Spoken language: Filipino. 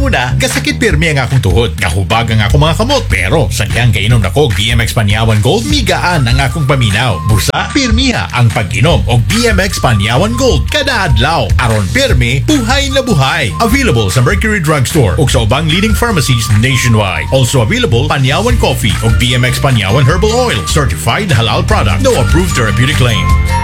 una, kasakit pirmi ang akong tuhod. Kahubag ang akong mga kamot. Pero, sadyang kainom na ko BMX Panyawan Gold, migaan ang akong paminaw. Busa, pirmiha ang pag-inom og BMX Panyawan Gold kada adlaw. Aron pirmi, buhay na buhay. Available sa Mercury Drugstore ug sa ubang leading pharmacies nationwide. Also available Panyawan Coffee ug BMX Panyawan Herbal Oil, certified halal product, no approved therapeutic claim.